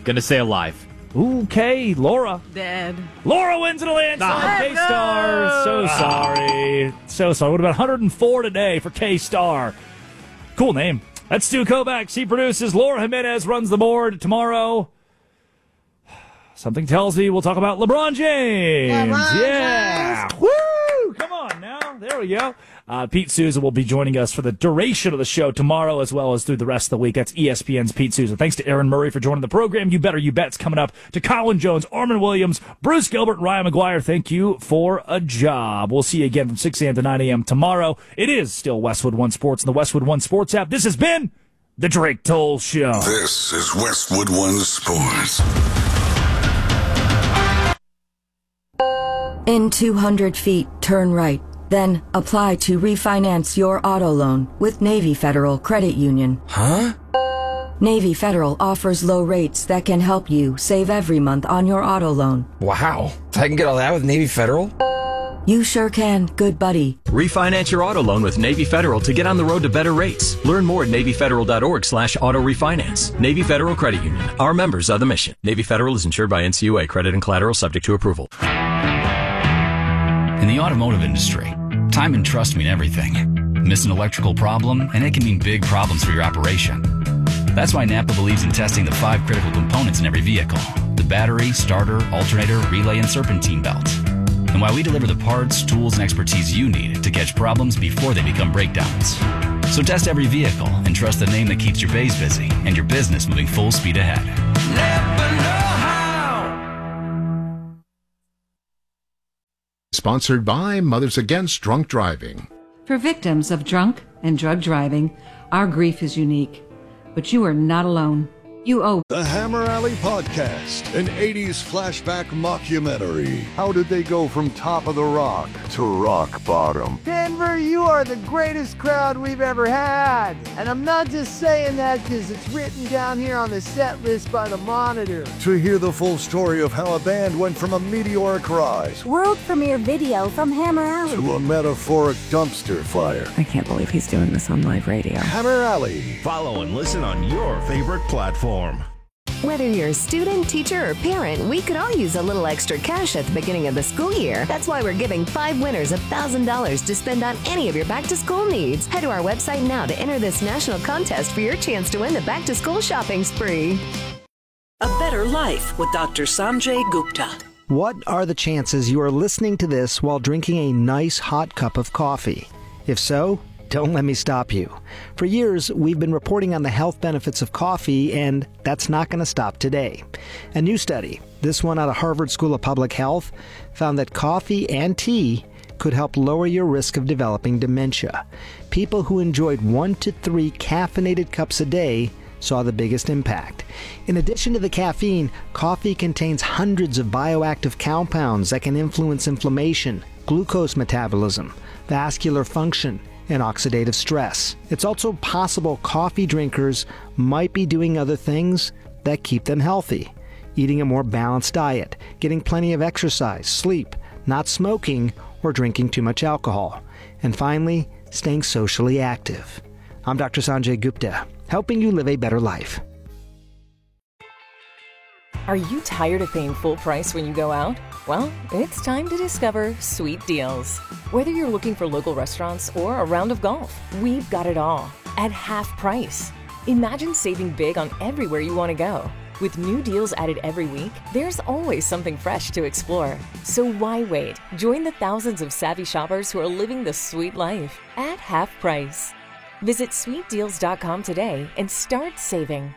Gonna say alive. Okay, Laura. Dead. Laura wins in a landslide. K-Star. So sorry. So sorry. What about 104 today for K-Star? Cool name. That's Stu Kovacs. He produces. Laura Jimenez runs the board tomorrow. Something tells me we'll talk about LeBron James. Yeah. Woo! Come on now. There we go. Pete Souza will be joining us for the duration of the show tomorrow as well as through the rest of the week. That's ESPN's Pete Souza. Thanks to Aaron Murray for joining the program. You Better You Bet's coming up to Colin Jones, Armin Williams, Bruce Gilbert, and Ryan McGuire. Thank you for a job. We'll see you again from 6 a.m. to 9 a.m. tomorrow. It is still Westwood One Sports and the Westwood One Sports app. This has been The Drake Toll Show. This is Westwood One Sports. In 200 feet, turn right. Then apply to refinance your auto loan with Navy Federal Credit Union. Huh? Navy Federal offers low rates that can help you save every month on your auto loan. Wow. I can get all that with Navy Federal? You sure can, good buddy. Refinance your auto loan with Navy Federal to get on the road to better rates. Learn more at NavyFederal.org/auto refinance. Navy Federal Credit Union. Our members are the mission. Navy Federal is insured by NCUA. Credit and collateral subject to approval. In the automotive industry, time and trust mean everything. Miss an electrical problem, and it can mean big problems for your operation. That's why Napa believes in testing the 5 critical components in every vehicle: the battery, starter, alternator, relay, and serpentine belt. And why we deliver the parts, tools, and expertise you need to catch problems before they become breakdowns. So test every vehicle and trust the name that keeps your bays busy and your business moving full speed ahead. Napa know-how. Sponsored by Mothers Against Drunk Driving. For victims of drunk and drug driving, our grief is unique. But you are not alone. You owe The Hammer Alley Podcast, an 80s flashback mockumentary. How did they go from top of the rock to rock bottom? Denver, you are the greatest crowd we've ever had. And I'm not just saying that because it's written down here on the set list by the Monitor. To hear the full story of how a band went from a meteoric rise world premiere video from Hammer Alley to a metaphoric dumpster fire. I can't believe he's doing this on live radio. Hammer Alley. Follow and listen on your favorite platform. Whether you're a student, teacher, or parent, we could all use a little extra cash at the beginning of the school year. That's why we're giving 5 winners $1,000 to spend on any of your back-to-school needs. Head to our website now to enter this national contest for your chance to win the back-to-school shopping spree. A Better Life with Dr. Sanjay Gupta. What are the chances you are listening to this while drinking a nice hot cup of coffee? If so, don't let me stop you. For years, we've been reporting on the health benefits of coffee, and that's not going to stop today. A new study, this one out of Harvard School of Public Health, found that coffee and tea could help lower your risk of developing dementia. People who enjoyed 1 to 3 caffeinated cups a day saw the biggest impact. In addition to the caffeine, coffee contains hundreds of bioactive compounds that can influence inflammation, glucose metabolism, vascular function, and oxidative stress. It's also possible coffee drinkers might be doing other things that keep them healthy. Eating a more balanced diet, getting plenty of exercise, sleep, not smoking, or drinking too much alcohol. And finally, staying socially active. I'm Dr. Sanjay Gupta, helping you live a better life. Are you tired of paying full price when you go out? Well, it's time to discover Sweet Deals. Whether you're looking for local restaurants or a round of golf, we've got it all at half price. Imagine saving big on everywhere you want to go. With new deals added every week, there's always something fresh to explore. So why wait? Join the thousands of savvy shoppers who are living the sweet life at half price. Visit sweetdeals.com today and start saving.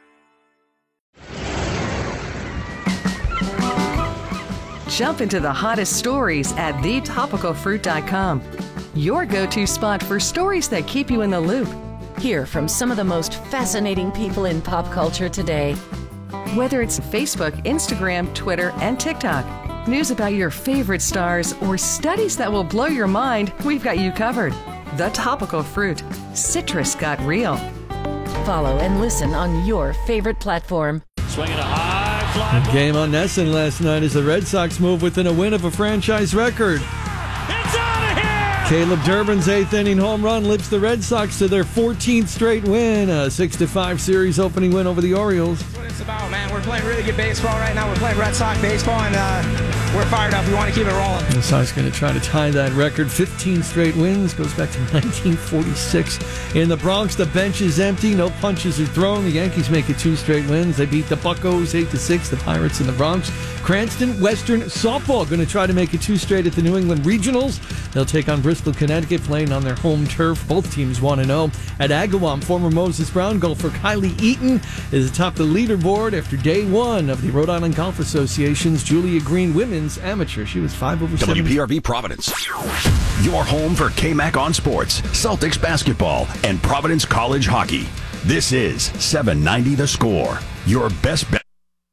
Jump into the hottest stories at thetopicalfruit.com. Your go-to spot for stories that keep you in the loop. Hear from some of the most fascinating people in pop culture today. Whether it's Facebook, Instagram, Twitter, and TikTok, news about your favorite stars, or studies that will blow your mind, we've got you covered. The Topical Fruit. Citrus got real. Follow and listen on your favorite platform. Swinging a high fly. Game on NESN last night as the Red Sox move within a win of a franchise record. It's out of here! Caleb Durbin's 8th inning home run lifts the Red Sox to their 14th straight win, a 6-5 series opening win over the Orioles. That's what it's about, man. We're playing really good baseball right now. We're playing Red Sox baseball, and we're fired up. We want to keep it rolling. The Sox going to try to tie that record. 15 straight wins, goes back to 1946. In the Bronx, the bench is empty. No punches are thrown. The Yankees make it 2 straight wins. They beat the Buccos 8-6, the Pirates in the Bronx. Cranston Western softball going to try to make it 2 straight at the New England Regionals. They'll take on Bristol, Connecticut, playing on their home turf. Both teams 1-0. At Agawam, former Moses Brown golfer Kylie Eaton is atop the leaderboard after day 1 of the Rhode Island Golf Association's Julia Green Women's Amateur. She was 5 over 7. WPRB Providence. Your home for KMAC on sports, Celtics basketball, and Providence College hockey. This is 790 The Score. Your best bet.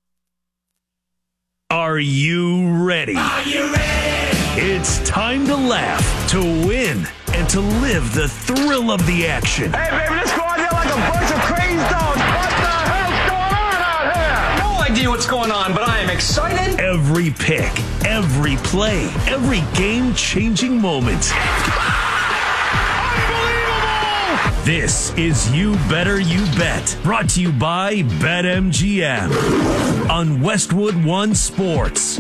Are you ready? Are you ready? It's time to laugh, to win, and to live the thrill of the action. Hey, baby, let's go out there like a bunch of crazy dogs. What the hell's going on out here? No idea what's going on, but I am excited. Every pick, every play, every game-changing moment. This is You Better You Bet, brought to you by BetMGM on Westwood One Sports.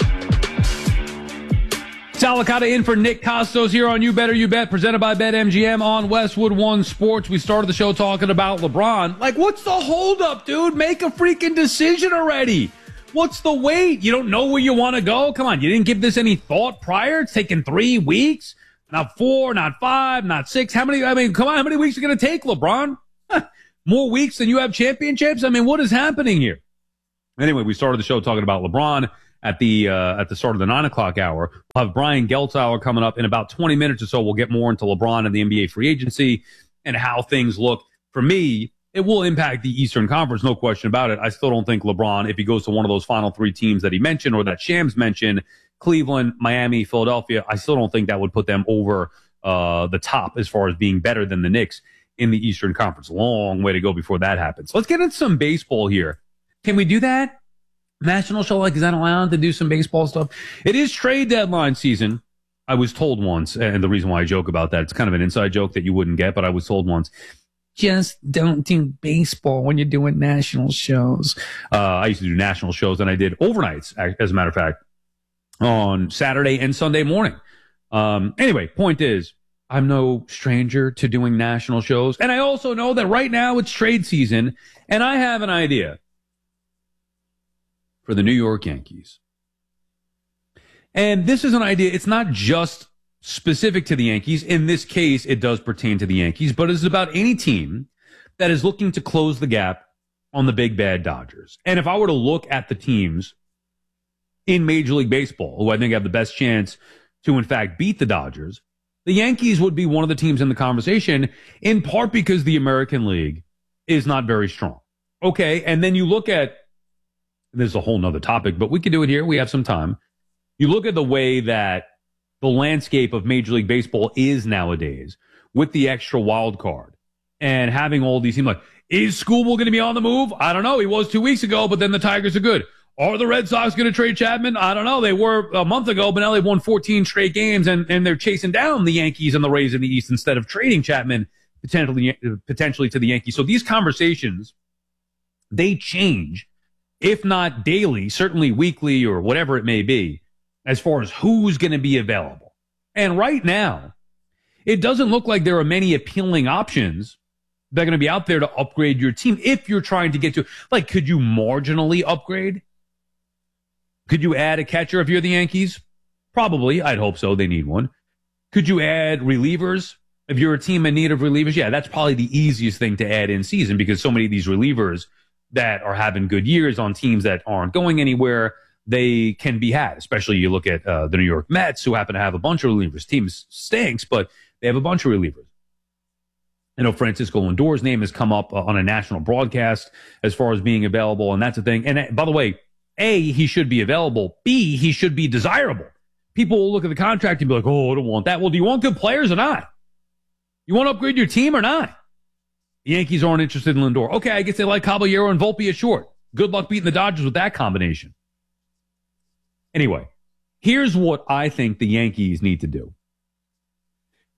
Salicata in for Nick Costos here on You Better You Bet, presented by BetMGM on Westwood One Sports. We started the show talking about LeBron. Like, what's the holdup, dude? Make a freaking decision already. What's the wait? You don't know where you want to go? Come on, you didn't give this any thought prior? It's taken 3 weeks. Not 4, not 5, not 6. Come on, how many weeks are going to take, LeBron? More weeks than you have championships? I mean, what is happening here? Anyway, we started the show talking about LeBron at the start of the 9 o'clock hour. We'll have Brian Geltzauer coming up in about 20 minutes or so. We'll get more into LeBron and the NBA free agency and how things look. For me, it will impact the Eastern Conference, no question about it. I still don't think LeBron, if he goes to one of those final 3 teams that he mentioned or that Shams mentioned, Cleveland, Miami, Philadelphia, I still don't think that would put them over the top as far as being better than the Knicks in the Eastern Conference. Long way to go before that happens. Let's get into some baseball here. Can we do that? National show, like, is that allowed to do some baseball stuff? It is trade deadline season. I was told once, and the reason why I joke about that, it's kind of an inside joke that you wouldn't get, but I was told once, just don't do baseball when you're doing national shows. I used to do national shows, and I did overnights, as a matter of fact, on Saturday and Sunday morning. Anyway, point is, I'm no stranger to doing national shows. And I also know that right now it's trade season, and I have an idea for the New York Yankees. And this is an idea, it's not just specific to the Yankees. In this case, it does pertain to the Yankees, but it's about any team that is looking to close the gap on the big bad Dodgers. And if I were to look at the teams in Major League Baseball, who I think have the best chance to, in fact, beat the Dodgers, the Yankees would be one of the teams in the conversation, in part because the American League is not very strong. Okay, and then you look at, this is a whole nother topic, but we can do it here. We have some time. You look at the way that the landscape of Major League Baseball is nowadays with the extra wild card and having all these teams like, is Skubal going to be on the move? I don't know. He was 2 weeks ago, but then the Tigers are good. Are the Red Sox going to trade Chapman? I don't know. They were a month ago, but now they've won 14 straight games, and they're chasing down the Yankees and the Rays in the East instead of trading Chapman potentially to the Yankees. So these conversations, they change, if not daily, certainly weekly or whatever it may be, as far as who's going to be available. And right now, it doesn't look like there are many appealing options that are going to be out there to upgrade your team if you're trying to get to, like, could you marginally upgrade? Could you add a catcher if you're the Yankees? Probably. I'd hope so. They need one. Could you add relievers if you're a team in need of relievers? Yeah, that's probably the easiest thing to add in season because so many of these relievers that are having good years on teams that aren't going anywhere, they can be had. Especially you look at the New York Mets, who happen to have a bunch of relievers. Team stinks, but they have a bunch of relievers. I know Francisco Lindor's name has come up on a national broadcast as far as being available, and that's a thing. And by the way, A, he should be available. B, he should be desirable. People will look at the contract and be like, oh, I don't want that. Well, do you want good players or not? You want to upgrade your team or not? The Yankees aren't interested in Lindor. Okay, I guess they like Caballero and Volpe at short. Good luck beating the Dodgers with that combination. Anyway, here's what I think the Yankees need to do.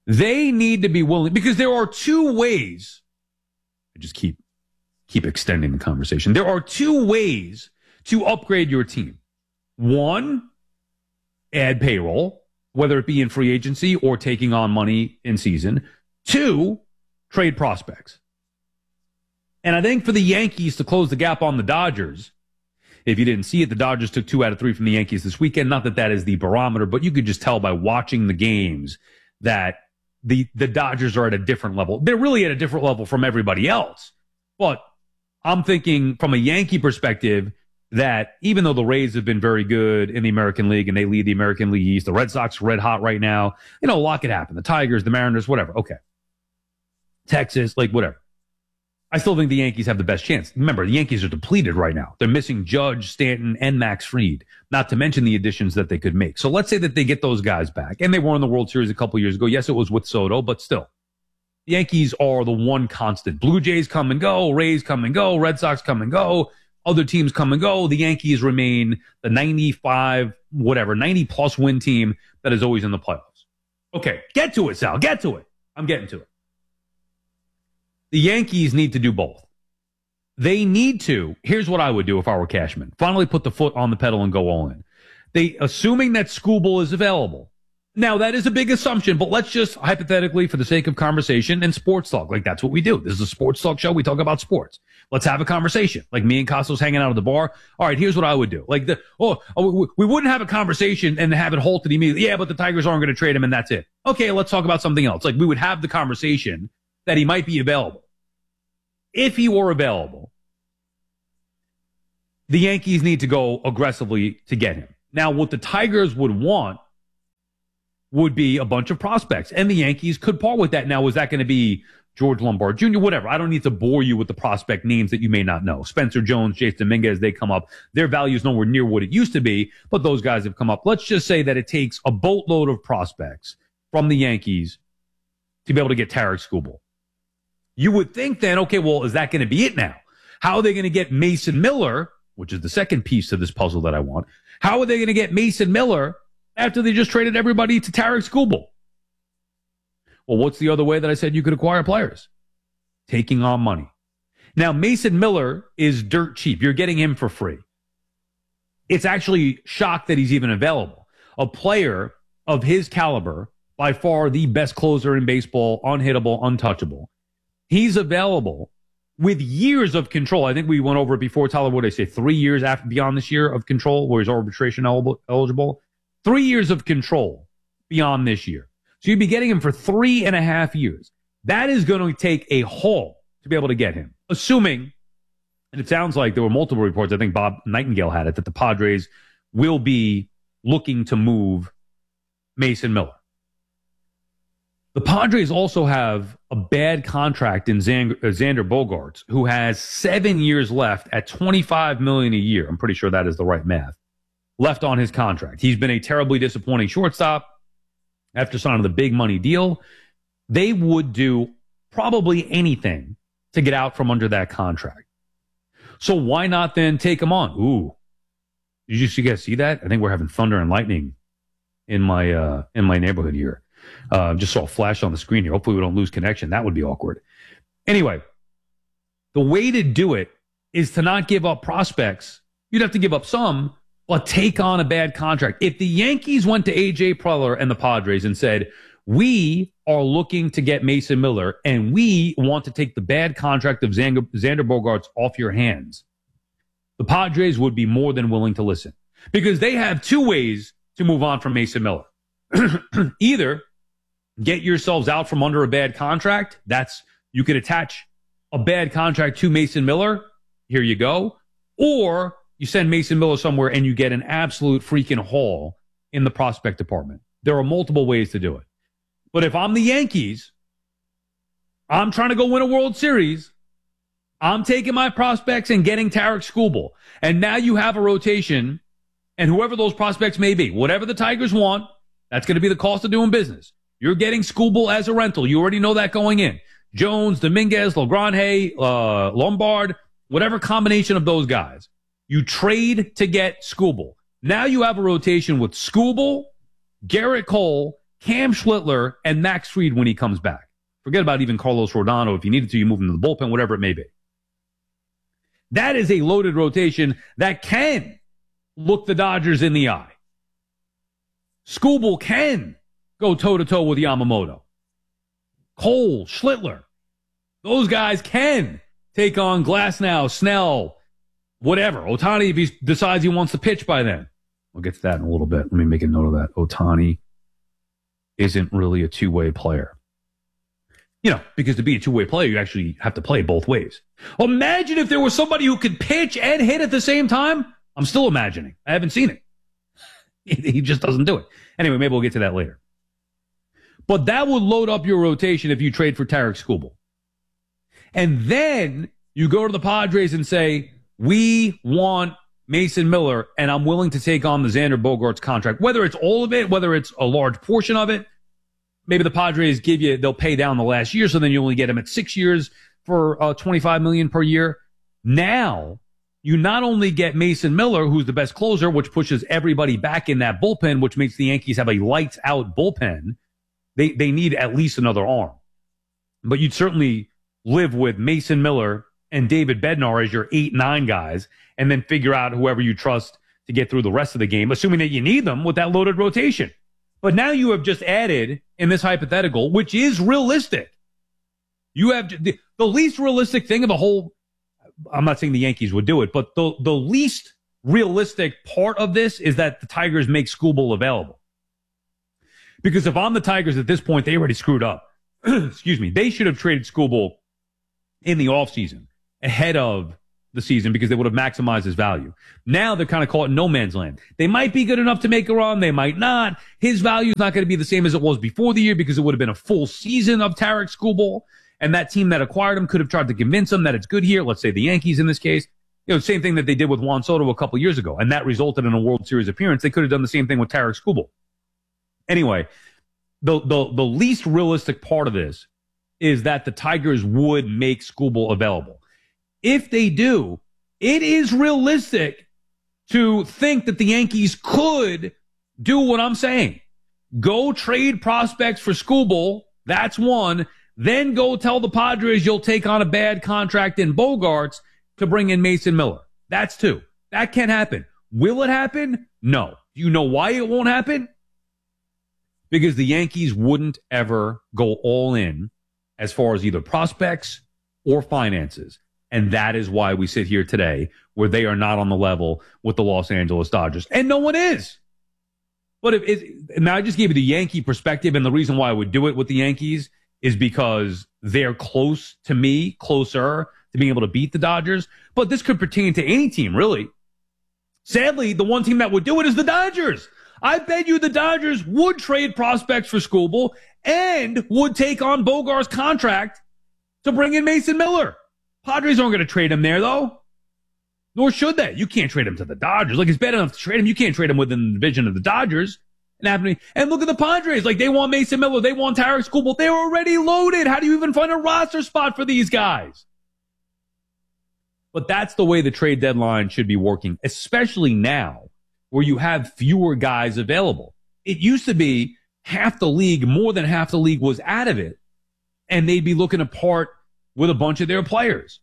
They need to be willing, because there are two ways. I just keep extending the conversation. There are two ways to upgrade your team. One, add payroll, whether it be in free agency or taking on money in season. Two, trade prospects. And I think for the Yankees to close the gap on the Dodgers, if you didn't see it, the Dodgers took 2 out of 3 from the Yankees this weekend. Not that that is the barometer, but you could just tell by watching the games that the Dodgers are at a different level. They're really at a different level from everybody else. But I'm thinking from a Yankee perspective that even though the Rays have been very good in the American League and they lead the American League East, the Red Sox are red hot right now. You know, a lot could happen. The Tigers, the Mariners, whatever. Okay. Texas, like whatever. I still think the Yankees have the best chance. Remember, the Yankees are depleted right now. They're missing Judge, Stanton, and Max Fried, not to mention the additions that they could make. So let's say that they get those guys back. And they were in the World Series a couple years ago. Yes, it was with Soto, but still. The Yankees are the one constant. Blue Jays come and go. Rays come and go. Red Sox come and go. Other teams come and go. The Yankees remain the 90-plus win team that is always in the playoffs. Okay, get to it, Sal. Get to it. I'm getting to it. The Yankees need to do both. They need to, here's what I would do if I were Cashman. Finally put the foot on the pedal and go all in. Assuming that Skubal is available. Now, that is a big assumption, but let's just hypothetically, for the sake of conversation and sports talk, like that's what we do. This is a sports talk show. We talk about sports. Let's have a conversation. Like me and Costos hanging out at the bar. All right, here's what I would do. Like we wouldn't have a conversation and have it halted immediately. Yeah, but the Tigers aren't going to trade him and that's it. Okay, let's talk about something else. Like we would have the conversation that he might be available. If he were available, the Yankees need to go aggressively to get him. Now, what the Tigers would want would be a bunch of prospects, and the Yankees could part with that. Now, is that going to be George Lombard Jr., whatever? I don't need to bore you with the prospect names that you may not know. Spencer Jones, Jason Dominguez, they come up. Their value is nowhere near what it used to be, but those guys have come up. Let's just say that it takes a boatload of prospects from the Yankees to be able to get Tarek Skubal. You would think then, okay, well, is that going to be it now? How are they going to get Mason Miller, which is the second piece of this puzzle that I want? How are they going to get Mason Miller after they just traded everybody to Tarek Skubal? Well, what's the other way that I said you could acquire players? Taking on money. Now, Mason Miller is dirt cheap. You're getting him for free. It's actually shocked that he's even available. A player of his caliber, by far the best closer in baseball, unhittable, untouchable. He's available with years of control. I think we went over it before. Tyler, what did I say? 3 years after beyond this year of control, where he's arbitration eligible. 3 years of control beyond this year. So you'd be getting him for 3.5 years. That is going to take a haul to be able to get him. Assuming, and it sounds like there were multiple reports, I think Bob Nightingale had it, that the Padres will be looking to move Mason Miller. The Padres also have a bad contract in Xander Bogaerts, who has 7 years left at $25 million a year. I'm pretty sure that is the right math. Left on his contract. He's been a terribly disappointing shortstop after signing the big money deal. They would do probably anything to get out from under that contract. So why not then take him on? Ooh. Did you guys see that? I think we're having thunder and lightning in my neighborhood here. Just saw a flash on the screen here. Hopefully we don't lose connection. That would be awkward. Anyway, the way to do it is to not give up prospects. You'd have to give up some, but take on a bad contract. If the Yankees went to A.J. Preller and the Padres and said, we are looking to get Mason Miller and we want to take the bad contract of Xander Bogaerts off your hands, the Padres would be more than willing to listen, because they have two ways to move on from Mason Miller. Either get yourselves out from under a bad contract. You could attach a bad contract to Mason Miller. Here you go. Or you send Mason Miller somewhere and you get an absolute freaking haul in the prospect department. There are multiple ways to do it. But if I'm the Yankees, I'm trying to go win a World Series. I'm taking my prospects and getting Tarek Skubal. And now you have a rotation, and whoever those prospects may be, whatever the Tigers want, that's going to be the cost of doing business. You're getting Skubal as a rental. You already know that going in. Jones, Dominguez, LeGrand, Lombard, whatever combination of those guys. You trade to get Skubal. Now you have a rotation with Skubal, Garrett Cole, Cam Schlittler and Max Fried when he comes back. Forget about even Carlos Rodano. If you needed to, you move him to the bullpen, whatever it may be. That is a loaded rotation that can look the Dodgers in the eye. Skubal can go toe-to-toe with Yamamoto. Cole, Schlittler. Those guys can take on Glasnow, Snell, whatever. Ohtani, if he decides he wants to pitch by then. We'll get to that in a little bit. Let me make a note of that. Ohtani isn't really a two-way player. You know, because to be a two-way player, you actually have to play both ways. Imagine if there was somebody who could pitch and hit at the same time. I'm still imagining. I haven't seen it. He just doesn't do it. Anyway, maybe we'll get to that later. But that would load up your rotation if you trade for Tarik Skubal. And then you go to the Padres and say, we want Mason Miller, and I'm willing to take on the Xander Bogaerts contract. Whether it's all of it, whether it's a large portion of it, maybe the Padres they'll pay down the last year, so then you only get him at 6 years for $25 million per year. Now, you not only get Mason Miller, who's the best closer, which pushes everybody back in that bullpen, which makes the Yankees have a lights-out bullpen. They need at least another arm. But you'd certainly live with Mason Miller and David Bednar as your 8-9 guys, and then figure out whoever you trust to get through the rest of the game, assuming that you need them with that loaded rotation. But now you have just added, in this hypothetical, which is realistic, you have the least realistic thing of the whole, I'm not saying the Yankees would do it, but the least realistic part of this is that the Tigers make Skubal available. Because if I'm the Tigers at this point, they already screwed up. Excuse me. They should have traded Skubal in the offseason ahead of the season because they would have maximized his value. Now they're kind of caught in no man's land. They might be good enough to make a run. They might not. His value is not going to be the same as it was before the year because it would have been a full season of Tarik Skubal. And that team that acquired him could have tried to convince him that it's good here. Let's say the Yankees in this case. You know, same thing that they did with Juan Soto a couple years ago. And that resulted in a World Series appearance. They could have done the same thing with Tarik Skubal. Anyway, the least realistic part of this is that the Tigers would make Skubal available. If they do, it is realistic to think that the Yankees could do what I'm saying. Go trade prospects for Skubal. That's one. Then go tell the Padres you'll take on a bad contract in Bogaerts to bring in Mason Miller. That's two. That can happen. Will it happen? No. Do you know why it won't happen? Because the Yankees wouldn't ever go all in as far as either prospects or finances. And that is why we sit here today where they are not on the level with the Los Angeles Dodgers. And no one is. But now I just gave you the Yankee perspective, and the reason why I would do it with the Yankees is because they're closer to being able to beat the Dodgers. But this could pertain to any team, really. Sadly, the one team that would do it is the Dodgers. I bet you the Dodgers would trade prospects for Skubal and would take on Bogaerts' contract to bring in Mason Miller. Padres aren't going to trade him there, though. Nor should they. You can't trade him to the Dodgers. Like, it's bad enough to trade him. You can't trade him within the division of the Dodgers. And look at the Padres. Like, they want Mason Miller. They want Tarik Skubal. They're already loaded. How do you even find a roster spot for these guys? But that's the way the trade deadline should be working, especially now where you have fewer guys available. It used to be half the league, more than half the league was out of it, and they'd be looking to part with a bunch of their players.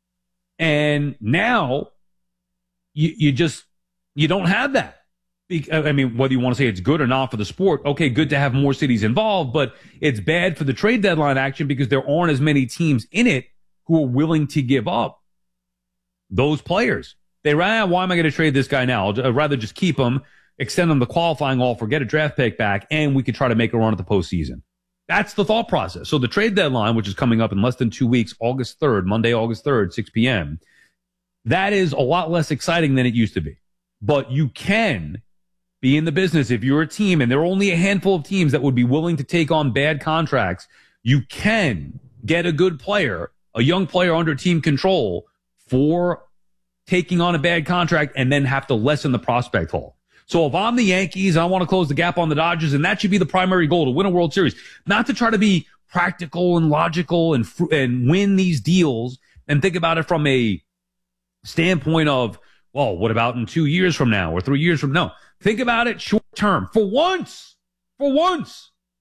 And now you don't have that. I mean, whether you want to say it's good or not for the sport, okay, good to have more cities involved, but it's bad for the trade deadline action because there aren't as many teams in it who are willing to give up those players. They ran, why am I going to trade this guy now? I'd rather just keep him, extend him the qualifying offer, get a draft pick back, and we could try to make a run at the postseason. That's the thought process. So the trade deadline, which is coming up in less than 2 weeks, August 3rd, Monday, August 3rd, 6 p.m., that is a lot less exciting than it used to be. But you can be in the business if you're a team, and there are only a handful of teams that would be willing to take on bad contracts. You can get a good player, a young player under team control for taking on a bad contract and then have to lessen the prospect haul. So if I'm the Yankees, I want to close the gap on the Dodgers, and that should be the primary goal, to win a World Series, not to try to be practical and logical and win these deals and think about it from a standpoint of, well, what about in 2 years from now or 3 years from now? Think about it short term. For once,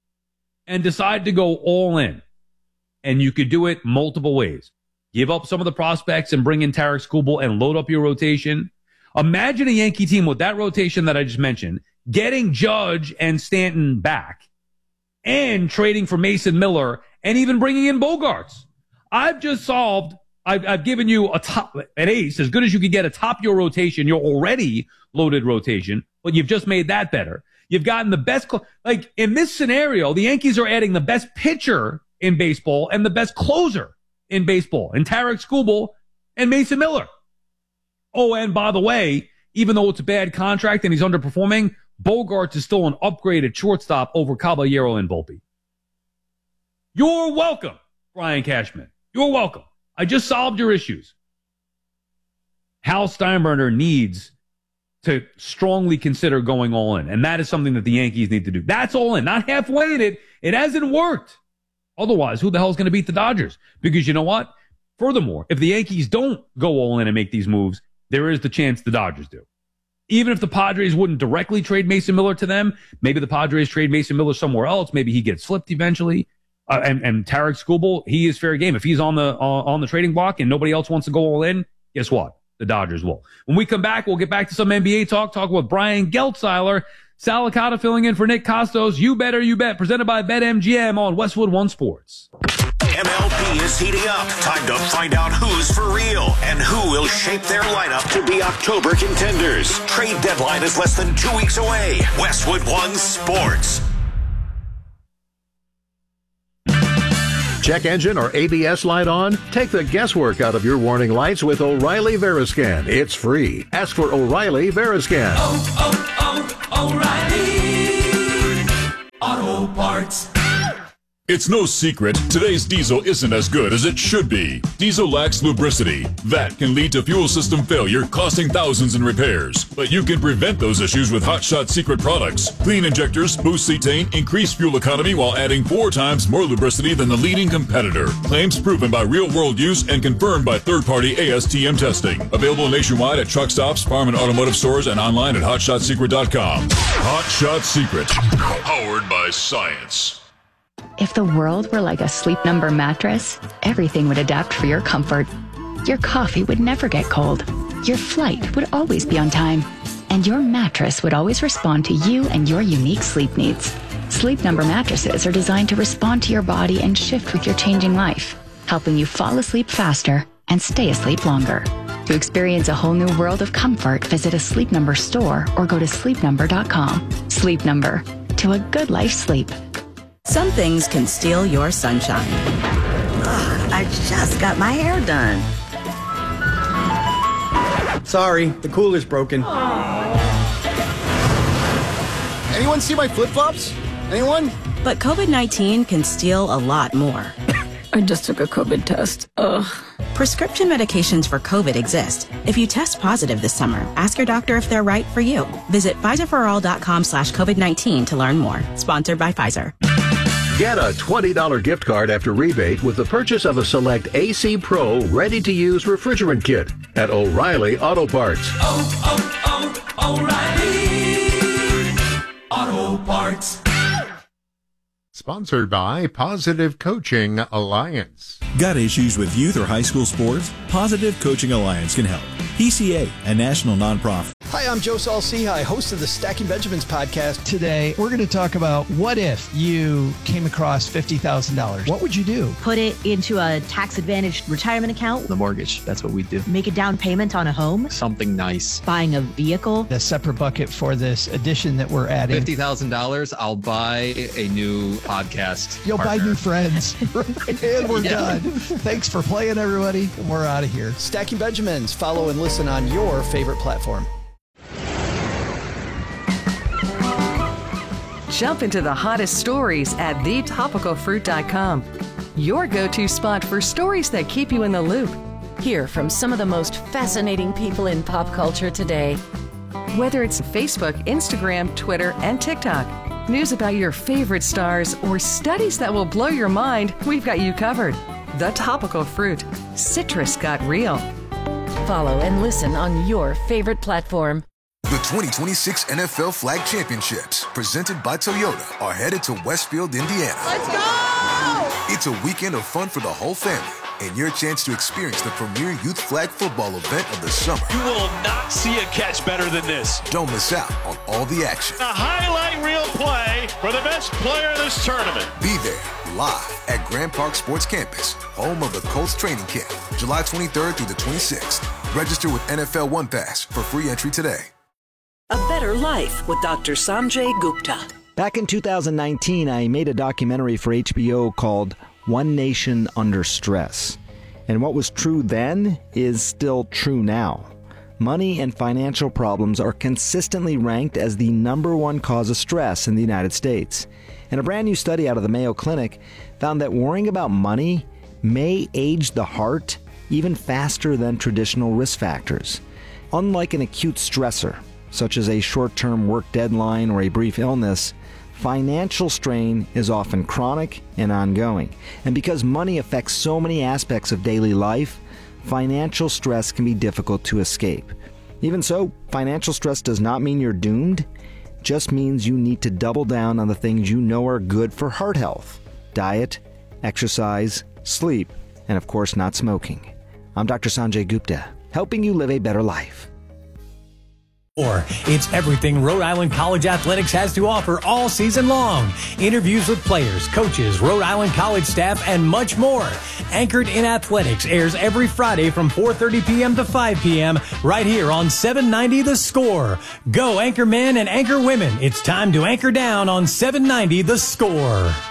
and decide to go all in, and you could do it multiple ways. Give up some of the prospects and bring in Tarek Skubal and load up your rotation. Imagine a Yankee team with that rotation that I just mentioned, getting Judge and Stanton back and trading for Mason Miller and even bringing in Bogarts. I've given you an ace, as good as you could get atop your rotation, your already loaded rotation, but you've just made that better. You've gotten the best, like in this scenario, the Yankees are adding the best pitcher in baseball and the best closer in baseball, and Tarek Skubal and Mason Miller. Oh, and by the way, even though it's a bad contract and he's underperforming, Bogarts is still an upgraded shortstop over Caballero and Volpe. You're welcome, Brian Cashman. You're welcome. I just solved your issues. Hal Steinbrenner needs to strongly consider going all in, and that is something that the Yankees need to do. That's all in, not halfway in it. It hasn't worked. Otherwise, who the hell is going to beat the Dodgers? Because you know what? Furthermore, if the Yankees don't go all in and make these moves, there is the chance the Dodgers do. Even if the Padres wouldn't directly trade Mason Miller to them, maybe the Padres trade Mason Miller somewhere else. Maybe he gets flipped eventually. And Tarek Skubal, he is fair game. If he's on the trading block and nobody else wants to go all in, guess what? The Dodgers will. When we come back, we'll get back to some NBA talk with Brian Geltzeiler. Sal Licata filling in for Nick Costos. You Better You Bet, presented by BetMGM on Westwood One Sports. MLB is heating up. Time to find out who's for real and who will shape their lineup to be October contenders. Trade deadline is less than 2 weeks away. Westwood One Sports. Check engine or ABS light on? Take the guesswork out of your warning lights with O'Reilly Veriscan. It's free. Ask for O'Reilly Veriscan. O'Reilly Auto Parts. It's no secret, today's diesel isn't as good as it should be. Diesel lacks lubricity. That can lead to fuel system failure, costing thousands in repairs. But you can prevent those issues with Hot Shot Secret products. Clean injectors, boost cetane, increase fuel economy while adding 4 times more lubricity than the leading competitor. Claims proven by real-world use and confirmed by third-party ASTM testing. Available nationwide at truck stops, farm and automotive stores, and online at hotshotsecret.com. Hot Shot Secret. Powered by science. If the world were like a Sleep Number mattress, everything would adapt for your comfort. Your coffee would never get cold. Your flight would always be on time. And your mattress would always respond to you and your unique sleep needs. Sleep Number mattresses are designed to respond to your body and shift with your changing life, helping you fall asleep faster and stay asleep longer. To experience a whole new world of comfort, visit a Sleep Number store or go to sleepnumber.com. Sleep Number. To a good life sleep. Some things can steal your sunshine. Ugh, I just got my hair done. Sorry, the cooler's broken. Anyone see my flip-flops? Anyone? But COVID-19 can steal a lot more. I just took a COVID test. Ugh. Prescription medications for COVID exist. If you test positive this summer, ask your doctor if they're right for you. Visit PfizerForAll.com/COVID-19 to learn more. Sponsored by Pfizer. Get a $20 gift card after rebate with the purchase of a select AC Pro ready-to-use refrigerant kit at O'Reilly Auto Parts. O'Reilly Auto Parts. Sponsored by Positive Coaching Alliance. Got issues with youth or high school sports? Positive Coaching Alliance can help. PCA, a national nonprofit. Hi, I'm Joe Saul-Sehy, host of the Stacking Benjamins podcast. Today, we're going to talk about what if you came across $50,000? What would you do? Put it into a tax-advantaged retirement account. The mortgage, that's what we do. Make a down payment on a home. Something nice. Buying a vehicle. A separate bucket for this addition that we're adding. $50,000, I'll buy a new podcast. You'll buy new friends. And we're done. Thanks for playing, everybody. And we're out of here. Stacking Benjamins. Follow and listen on your favorite platform. Jump into the hottest stories at thetopicalfruit.com. Your go-to spot for stories that keep you in the loop. Hear from some of the most fascinating people in pop culture today. Whether it's Facebook, Instagram, Twitter, and TikTok, news about your favorite stars, or studies that will blow your mind, we've got you covered. The Topical Fruit. Citrus got real. Follow and listen on your favorite platform. The 2026 NFL Flag Championships, presented by Toyota, are headed to Westfield, Indiana. Let's go! It's a weekend of fun for the whole family and your chance to experience the premier youth flag football event of the summer. You will not see a catch better than this. Don't miss out on all the action. A highlight reel play for the best player in this tournament. Be there live at Grand Park Sports Campus, home of the Colts training camp, July 23rd through the 26th. Register with NFL One Pass for free entry today. A Better Life with Dr. Sanjay Gupta. Back in 2019, I made a documentary for HBO called One Nation Under Stress. And what was true then is still true now. Money and financial problems are consistently ranked as the #1 cause of stress in the United States. And a brand new study out of the Mayo Clinic found that worrying about money may age the heart even faster than traditional risk factors. Unlike an acute stressor, such as a short-term work deadline or a brief illness, financial strain is often chronic and ongoing. And because money affects so many aspects of daily life, financial stress can be difficult to escape. Even so, financial stress does not mean you're doomed. It just means you need to double down on the things you know are good for heart health: diet, exercise, sleep, and of course not smoking. I'm Dr. Sanjay Gupta, helping you live a better life. It's everything Rhode Island College Athletics has to offer all season long. Interviews with players, coaches, Rhode Island College staff, and much more. Anchored in Athletics airs every Friday from 4:30 p.m. to 5 p.m. right here on 790 The Score. Go Anchor Men and Anchor Women. It's time to anchor down on 790 The Score.